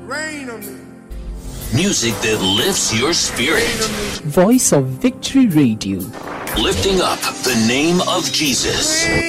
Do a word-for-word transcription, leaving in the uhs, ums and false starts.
Rain on me. Music that lifts your spirit. Voice of Victory Radio. Lifting up the name of Jesus. Rain